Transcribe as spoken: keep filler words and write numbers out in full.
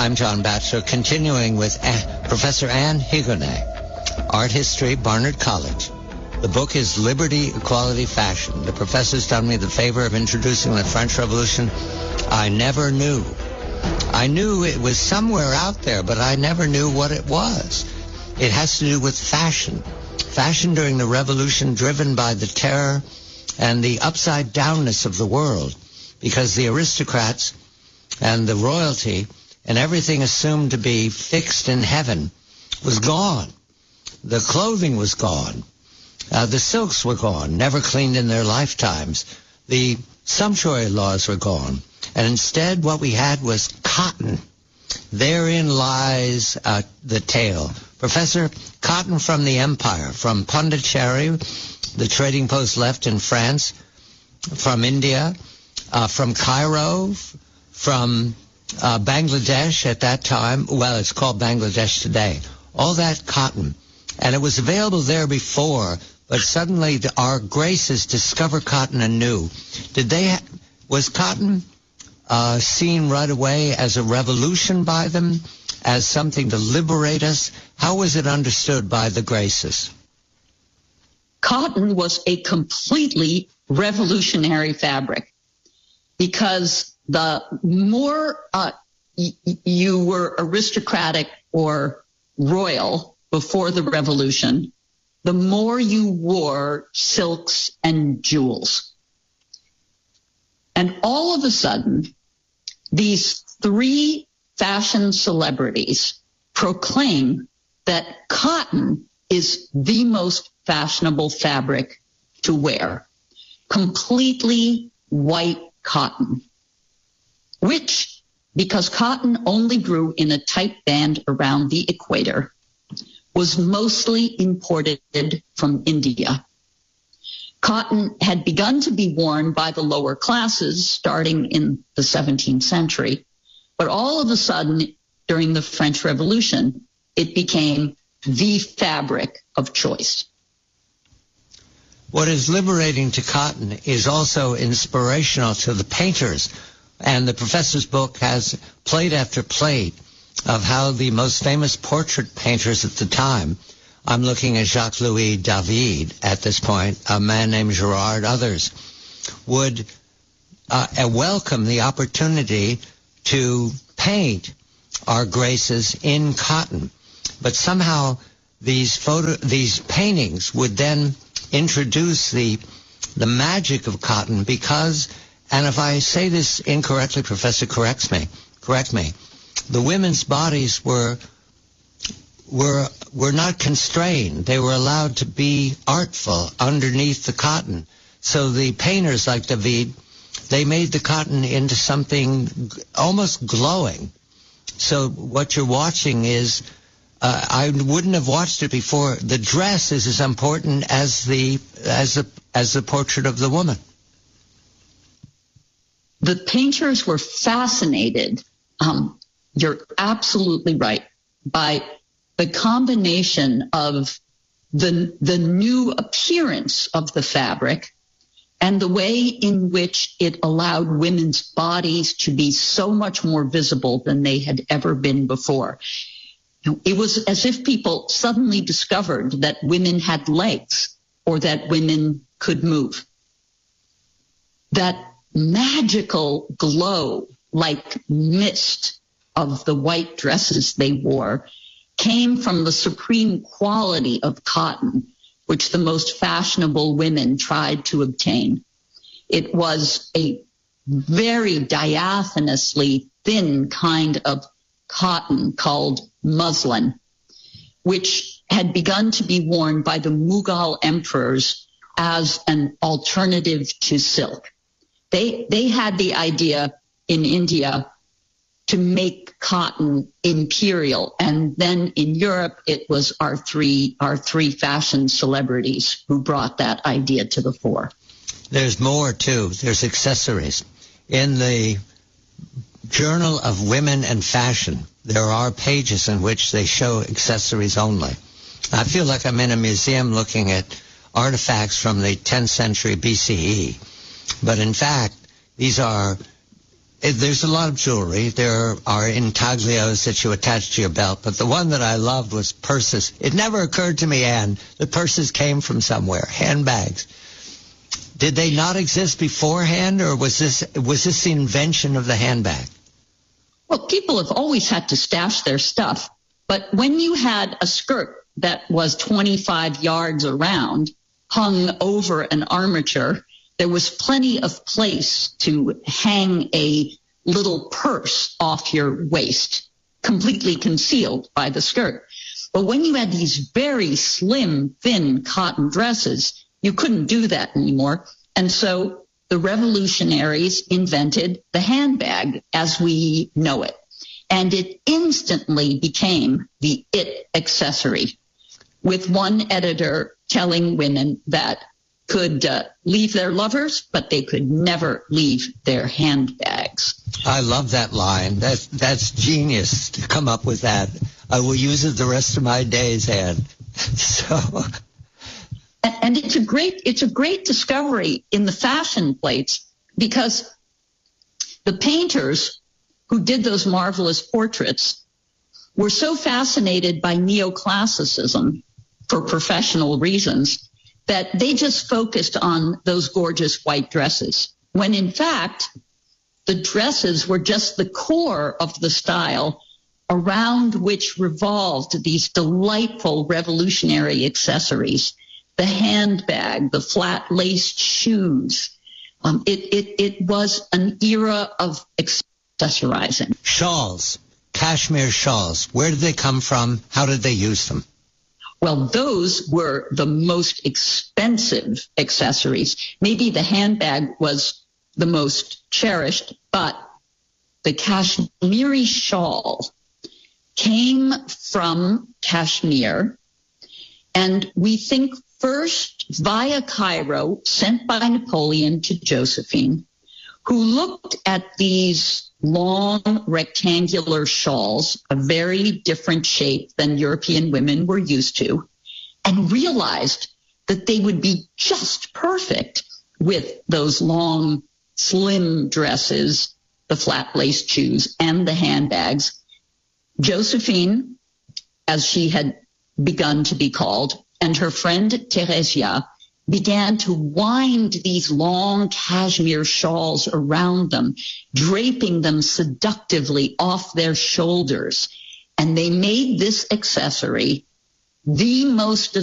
I'm John Batchelor, continuing with uh, Professor Anne Higonnet, Art History, Barnard College. The book is Liberty, Equality, Fashion. The professor's done me the favor of introducing the French Revolution I never knew. I knew it was somewhere out there, but I never knew what it was. It has to do with fashion. Fashion during the Revolution, driven by the terror and the upside-downness of the world, because the aristocrats and the royalty and everything assumed to be fixed in heaven was gone. The clothing was gone. Uh, the silks were gone, never cleaned in their lifetimes. The sumptuary laws were gone. And instead, what we had was cotton. Therein lies uh, the tale. Professor, cotton from the empire, from Pondicherry, the trading post left in France, from India, uh, from Cairo, from uh, Bangladesh at that time. Well, it's called Bangladesh today. All that cotton. And it was available there before, but suddenly the, our graces discover cotton anew. Did they ha- was cotton uh, seen right away as a revolution by them, as something to liberate us? How was it understood by the graces? Cotton was a completely revolutionary fabric, because the more uh, y- you were aristocratic or royal before the revolution, the more you wore silks and jewels. And all of a sudden, these three fashion celebrities proclaim that cotton is the most fashionable fabric to wear. Completely white cotton, which, because cotton only grew in a tight band around the equator, was mostly imported from India. Cotton had begun to be worn by the lower classes starting in the seventeenth century, but all of a sudden, during the French Revolution, it became the fabric of choice. What is liberating to cotton is also inspirational to the painters, and the professor's book has plate after plate of how the most famous portrait painters at the time, I'm looking at Jacques-Louis David at this point, a man named Gerard, others, would uh, welcome the opportunity to paint our graces in cotton. But somehow these photo, these paintings would then introduce the the magic of cotton, because, and if I say this incorrectly, Professor corrects me, correct me, the women's bodies were were were not constrained. They were allowed to be artful underneath the cotton. So the painters like David, they made the cotton into something almost glowing. So what you're watching is, uh, I wouldn't have watched it before. The dress is as important as the as the as the portrait of the woman. The painters were fascinated. Um, you're absolutely right, by the combination of the the new appearance of the fabric and the way in which it allowed women's bodies to be so much more visible than they had ever been before. It was as if people suddenly discovered that women had legs, or that women could move. That magical glow, like mist, of the white dresses they wore came from the supreme quality of cotton, which the most fashionable women tried to obtain. It was a very diaphanously thin kind of cotton called muslin, which had begun to be worn by the Mughal emperors as an alternative to silk. They, they had the idea in India to make cotton imperial. And then in Europe, it was our three, our three fashion celebrities who brought that idea to the fore. There's more, too. There's accessories. In the Journal of Women and Fashion, there are pages in which they show accessories only. I feel like I'm in a museum looking at artifacts from the tenth century B C E. But in fact, these are it, there's a lot of jewelry. There are intaglios that you attach to your belt, but the one that I loved was purses. It never occurred to me, Anne, that purses came from somewhere, handbags. Did they not exist beforehand, or was this was this the invention of the handbag? Well, people have always had to stash their stuff, but when you had a skirt that was twenty-five yards around, hung over an armature, there was plenty of place to hang a little purse off your waist, completely concealed by the skirt. But when you had these very slim, thin cotton dresses, you couldn't do that anymore. And so the revolutionaries invented the handbag as we know it. And it instantly became the it accessory, with one editor telling women that could uh, leave their lovers, but they could never leave their handbags. I love that line. That's, that's genius to come up with that. I will use it the rest of my days, Anne. So... And it's a great, it's a great discovery in the fashion plates, because the painters who did those marvelous portraits were so fascinated by neoclassicism for professional reasons that they just focused on those gorgeous white dresses, when in fact the dresses were just the core of the style around which revolved these delightful revolutionary accessories. The handbag, the flat-laced shoes. Um, it, it, it was an era of accessorizing. Shawls, cashmere shawls. Where did they come from? How did they use them? Well, those were the most expensive accessories. Maybe the handbag was the most cherished, but the Kashmiri shawl came from Kashmir, and we think first via Cairo, sent by Napoleon to Josephine, who looked at these long rectangular shawls, a very different shape than European women were used to, and realized that they would be just perfect with those long, slim dresses, the flat-laced shoes, and the handbags. Josephine, as she had begun to be called, and her friend Theresia began to wind these long cashmere shawls around them, draping them seductively off their shoulders. And they made this accessory the most